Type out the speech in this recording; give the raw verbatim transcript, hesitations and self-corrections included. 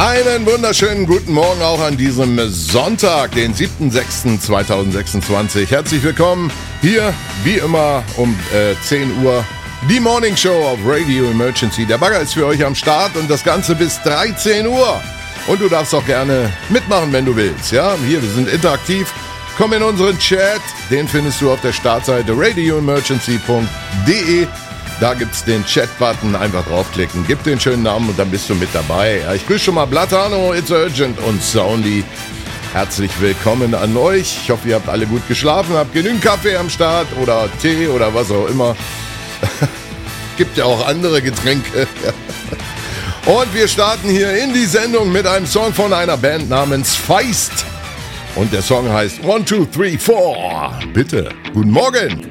Einen wunderschönen guten Morgen auch an diesem Sonntag, den siebten sechsten zweitausendsechsundzwanzig. Herzlich willkommen hier, wie immer, um äh, zehn Uhr. Die Morning Show auf Radio Emergency. Der Bagger ist für euch am Start und das Ganze bis dreizehn Uhr. Und du darfst auch gerne mitmachen, wenn du willst. Ja, hier, wir sind interaktiv. Komm in unseren Chat. Den findest du auf der Startseite radio emergency punkt de. Da gibt's den Chat-Button. Einfach draufklicken. Gib den schönen Namen und dann bist du mit dabei. Ja, ich grüße schon mal Blattano, It's Urgent und Soundy. Herzlich willkommen an euch. Ich hoffe, ihr habt alle gut geschlafen, habt genügend Kaffee am Start oder Tee oder was auch immer. Gibt ja auch andere Getränke. Und wir starten hier in die Sendung mit einem Song von einer Band namens Feist. Und der Song heißt one two three four. Bitte, guten Morgen.